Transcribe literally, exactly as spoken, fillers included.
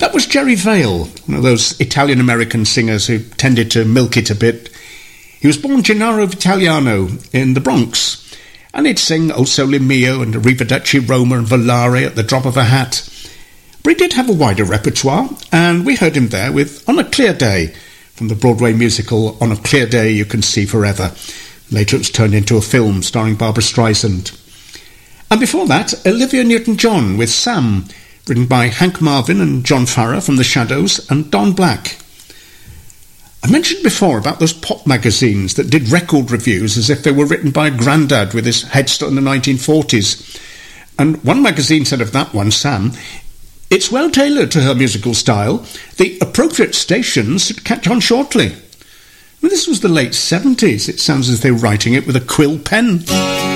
That was Jerry Vale, one of those Italian-American singers who tended to milk it a bit. He was born Gennaro Vitaliano in the Bronx, and he'd sing O Sole Mio and Arrivederci Roma and Volare at the drop of a hat. But he did have a wider repertoire, and we heard him there with On a Clear Day, from the Broadway musical On a Clear Day You Can See Forever. Later it was turned into a film starring Barbra Streisand. And before that, Olivia Newton-John with Sam, written by Hank Marvin and John Farrar from The Shadows and Don Black. I mentioned before about those pop magazines that did record reviews as if they were written by a grandad with his head stuck in the nineteen forties. And one magazine said of that one, Sam, "It's well tailored to her musical style. The appropriate stations should catch on shortly." Well, this was the late seventies. It sounds as if they were writing it with a quill pen.